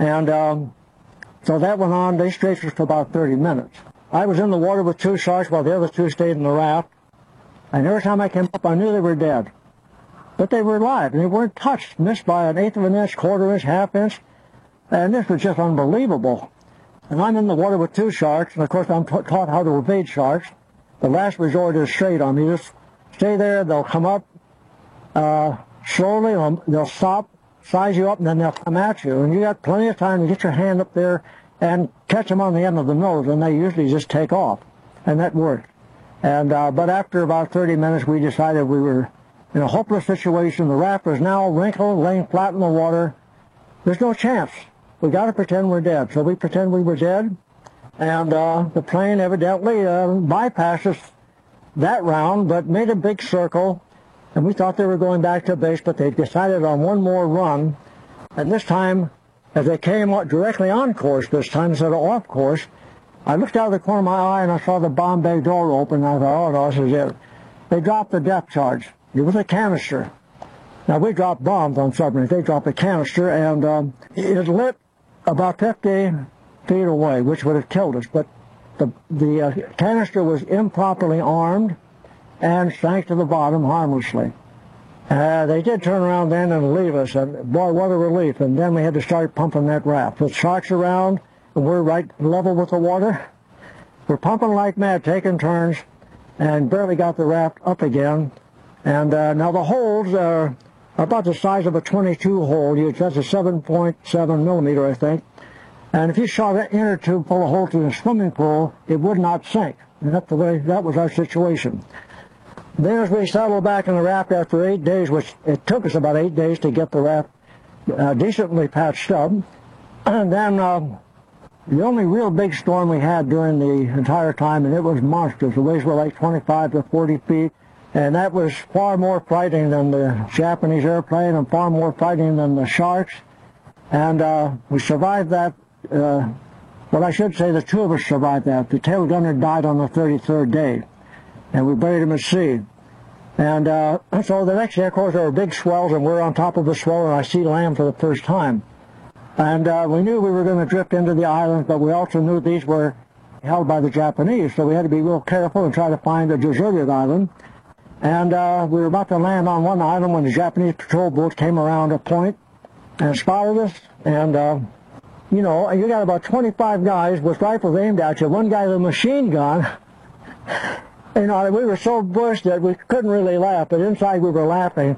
And so that went on. They stretched us for about 30 minutes. I was in the water with two sharks while the other two stayed in the raft. And every time I came up, I knew they were dead. But they were alive, and they weren't touched, missed by an eighth of an inch, quarter inch, half inch. And this was just unbelievable. And I'm in the water with two sharks, and of course I'm taught how to evade sharks. The last resort is straight on me. Just stay there, they'll come up slowly, they'll stop, size you up, and then they'll come at you. And you got plenty of time to get your hand up there and catch them on the end of the nose, and they usually just take off. And that worked. And but after about 30 minutes, we decided we were in a hopeless situation. The raft was now wrinkled, laying flat in the water. There's no chance. We got to pretend we're dead. So we pretend we were dead, and the plane evidently bypassed us that round, but made a big circle, and we thought they were going back to base, but they decided on one more run, and this time, as they came directly on course this time instead of off course, I looked out of the corner of my eye and I saw the bomb bay door open, and I thought, oh no, this is it. They dropped the depth charge. It was a canister. Now, we dropped bombs on submarines. They dropped a canister, and it lit about 50 feet away, which would have killed us. But the canister was improperly armed and sank to the bottom harmlessly. They did turn around then and leave us, and boy, what a relief. And then we had to start pumping that raft. With sharks around, and we're right level with the water. We're pumping like mad, taking turns, and barely got the raft up again. And now the holes are about the size of a 22 hole. That's a 7.7 millimeter, I think. And if you shot an inner tube full of holes in a swimming pool, it would not sink. And that was our situation. Then as we settled back in the raft after 8 days, which it took us about 8 days to get the raft decently patched up, and then the only real big storm we had during the entire time, and it was monstrous. The waves were like 25 to 40 feet, and that was far more frightening than the Japanese airplane and far more frightening than the sharks. And we survived that. Well, I should say the two of us survived that. The tail gunner died on the 33rd day, and we buried him at sea. And so the next day, of course, there were big swells, and we're on top of the swell, and I see land for the first time. And we knew we were going to drift into the islands, but we also knew these were held by the Japanese, so we had to be real careful and try to find a deserted island. And we were about to land on one island when the Japanese patrol boat came around a point and spotted us. And, you know, you got about 25 guys with rifles aimed at you, one guy with a machine gun. You know, we were so bushed that we couldn't really laugh, but inside we were laughing.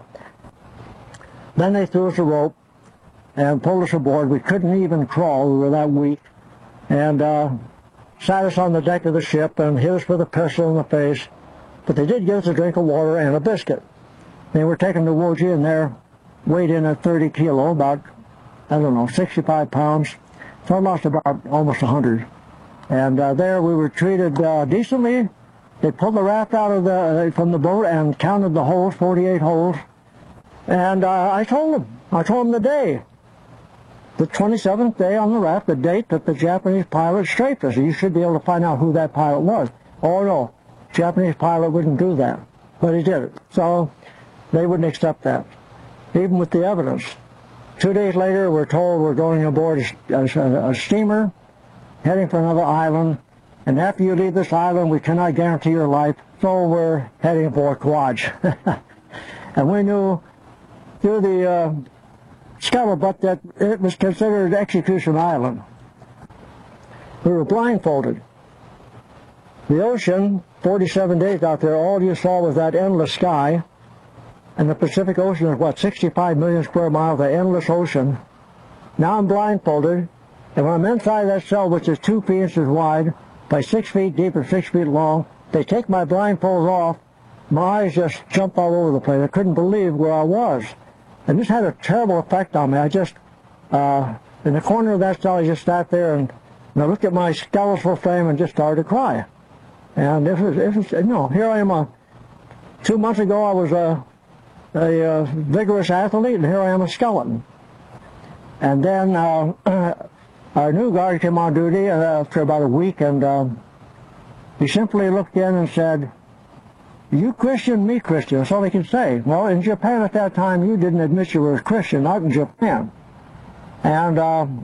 Then they threw us a rope and pulled us aboard. We couldn't even crawl. We were that weak. And sat us on the deck of the ship and hit us with a pistol in the face. But they did give us a drink of water and a biscuit. They were taken to Woji, and they're weighed in at 30 kilo, about, I don't know, 65 pounds. So I lost about almost 100. And there we were treated decently. They pulled the raft out of from the boat and counted the holes, 48 holes. And I told them the day. The 27th day on the raft, the date that the Japanese pilot strafed us. You should be able to find out who that pilot was. Oh, no. Japanese pilot wouldn't do that. But he did it. So they wouldn't accept that, even with the evidence. 2 days later, we're told we're going aboard a steamer, heading for another island. And after you leave this island, we cannot guarantee your life. So we're heading for Kawaj. And we knew through the scuttlebutt that it was considered Execution Island. We were blindfolded. The ocean, 47 days out there, all you saw was that endless sky. And the Pacific Ocean is, what, 65 million square miles of endless ocean. Now I'm blindfolded, and when I'm inside that cell, which is 2 feet wide, by 6 feet deep and 6 feet long, they take my blindfold off. My eyes just jumped all over the place. I couldn't believe where I was. And this had a terrible effect on me. I just, in the corner of that cell, I just sat there and I looked at my skeletal frame and just started to cry. And it was, you know, here I am. 2 months ago, I was a vigorous athlete, and here I am a skeleton. And then our new guard came on duty after about a week, and he simply looked in and said, "You Christian, me Christian." That's all he could say. Well, in Japan at that time, you didn't admit you were a Christian, not in Japan. And